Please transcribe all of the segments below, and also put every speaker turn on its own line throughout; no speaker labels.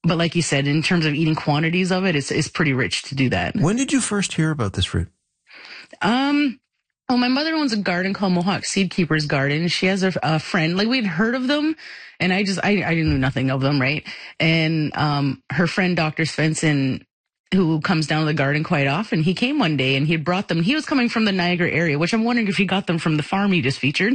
but like you said, in terms of eating quantities of it, it's pretty rich to do that.
When did you first hear about this fruit?
Well, my mother owns a garden called Mohawk Seed Keeper's Garden. She has a friend, like we'd heard of them, and I knew nothing of them, right? And her friend, Dr. Svensson, who comes down to the garden quite often, he came one day and he had brought them. He was coming from the Niagara area, which I'm wondering if he got them from the farm you just featured.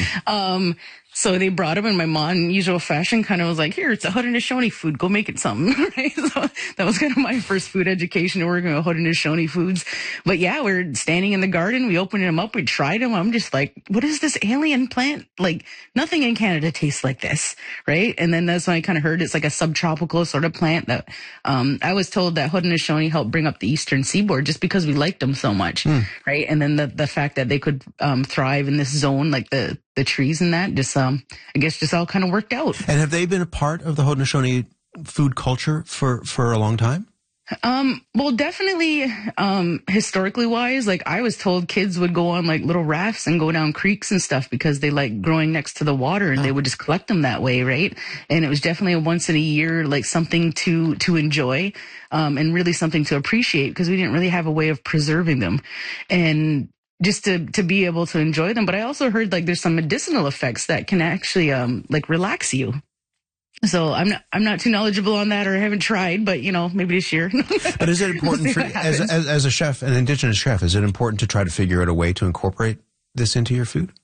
So they brought them, and my mom, in usual fashion, kind of was like, here, it's a Haudenosaunee food. Go make it something, right? So that was kind of my first food education, working with Haudenosaunee foods. But yeah, we're standing in the garden. We opened them up. We tried them. I'm just like, what is this alien plant? Like, nothing in Canada tastes like this, right? And then that's when I kind of heard it's like a subtropical sort of plant that I was told that Haudenosaunee helped bring up the eastern seaboard just because we liked them so much, right? And then the fact that they could thrive in this zone, like the trees and that, just I guess just all kind of worked out.
And have they been a part of the Haudenosaunee food culture for a long time?
Well, definitely, historically wise, like I was told kids would go on like little rafts and go down creeks and stuff because they like growing next to the water, and they would just collect them that way, right? And it was definitely a once in a year, like something to enjoy, and really something to appreciate because we didn't really have a way of preserving them. And just to be able to enjoy them. But I also heard like there's some medicinal effects that can actually like relax you. So I'm not too knowledgeable on that, or I haven't tried, but you know, maybe this year.
But is it important for, as a chef, an Indigenous chef, is it important to try to figure out a way to incorporate this into your food?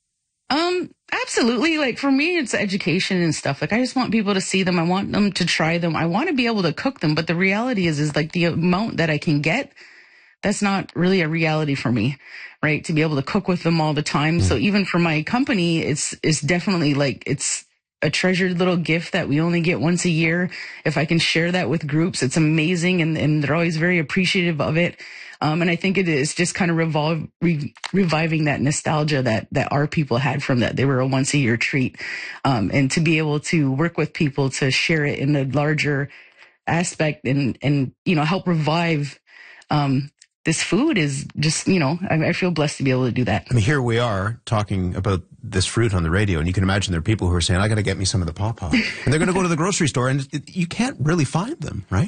Absolutely. Like for me, it's education and stuff. Like I just want people to see them. I want them to try them. I want to be able to cook them. But the reality is like the amount that I can get, that's not really a reality for me, right? To be able to cook with them all the time. So even for my company, it's definitely like, it's a treasured little gift that we only get once a year. If I can share that with groups, it's amazing. And they're always very appreciative of it. And I think it is just kind of reviving that nostalgia that our people had from that. They were a once a year treat. And to be able to work with people to share it in a larger aspect and, you know, help revive, this food is just, you know, I feel blessed to be able to do that.
I mean, here we are talking about this fruit on the radio, and you can imagine there are people who are saying, I got to get me some of the pawpaw. And they're going to go to the grocery store, and you can't really find them, right?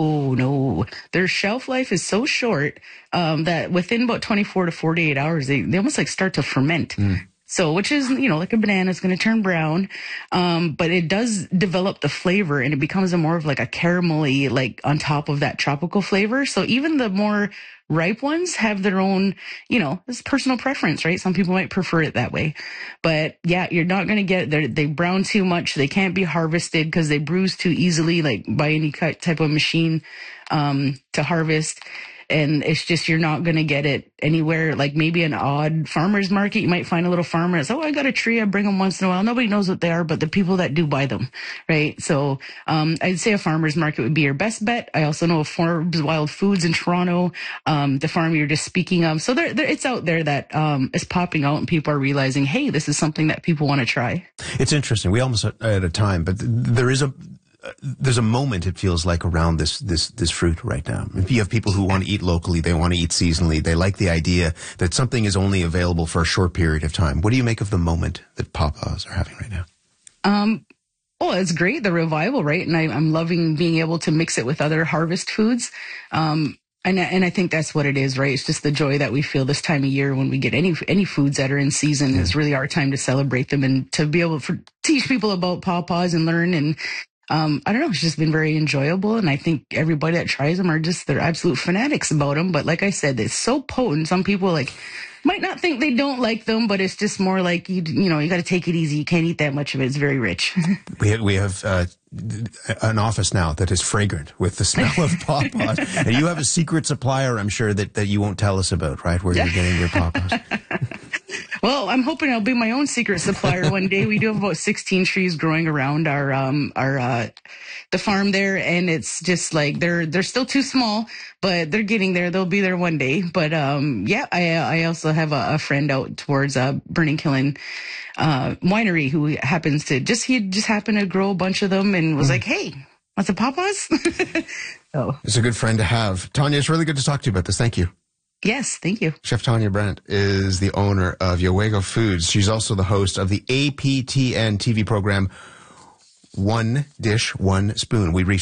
No. Their shelf life is so short that within about 24 to 48 hours, they almost like start to ferment. So, which is, you know, like a banana, it's going to turn brown. But it does develop the flavor, and it becomes a more of like a caramelly, like on top of that tropical flavor. So even the more ripe ones have their own, you know, it's personal preference, right? Some people might prefer it that way. But yeah, you're not going to get, they brown too much. They can't be harvested because they bruise too easily, like by any type of machine, to harvest. And it's just, you're not going to get it anywhere. Like maybe an odd farmer's market, you might find a little farmer that's, oh, I got a tree, I bring them once in a while. Nobody knows what they are, but the people that do buy them, right? So I'd say a farmer's market would be your best bet. I also know of Forbes Wild Foods in Toronto, the farm you're just speaking of. So it's out there that is popping out, and people are realizing, hey, this is something that people want to try.
It's interesting. We almost at a time, but there's a moment, it feels like, around this fruit right now. If you have people who want to eat locally, they want to eat seasonally, they like the idea that something is only available for a short period of time. What do you make of the moment that pawpaws are having right now?
Well, it's great, the revival, right? And I'm loving being able to mix it with other harvest foods. And I think that's what it is, right? It's just the joy that we feel this time of year when we get any foods that are in season. It's really our time to celebrate them and to be able to teach people about pawpaws and learn. And I don't know, it's just been very enjoyable. And I think everybody that tries them they're absolute fanatics about them. But like I said, it's so potent. Some people might not think they don't like them, but it's just more like, you know, you got to take it easy. You can't eat that much of it. It's very rich.
We have an office now that is fragrant with the smell of pawpaws. And you have a secret supplier, I'm sure, that you won't tell us about, right? Where you're getting your pawpaws.
Well, I'm hoping I'll be my own secret supplier one day. We do have about 16 trees growing around the farm there, and it's just like they're still too small, but they're getting there. They'll be there one day. But yeah, I also have a friend out towards Burning Kiln winery who happens to he happened to grow a bunch of them and was like, hey, want some pawpaws? So
it's a good friend to have. Tanya, it's really good to talk to you about this. Thank you.
Yes, thank you.
Chef Tanya Brandt is the owner of Yowego Foods. She's also the host of the APTN TV program, One Dish, One Spoon. We reached